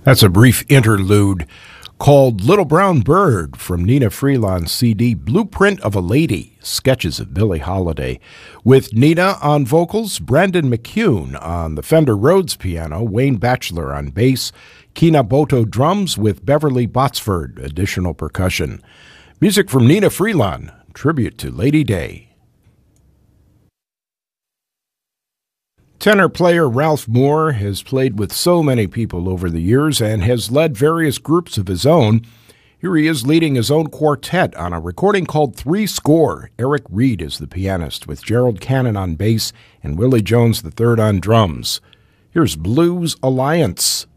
That's a brief interlude called Little Brown Bird from Nina Freeland's CD Blueprint of a Lady, Sketches of Billie Holiday, with Nina on vocals, Brandon McCune on the Fender Rhodes piano, Wayne Batchelor on bass, Kina Boto drums with Beverly Botsford, additional percussion. Music from Nina Freeland, tribute to Lady Day. Tenor player Ralph Moore has played with so many people over the years and has led various groups of his own. Here he is leading his own quartet on a recording called Three Score. Eric Reed is the pianist, with Gerald Cannon on bass and Willie Jones III on drums. Here's Blues Alliance,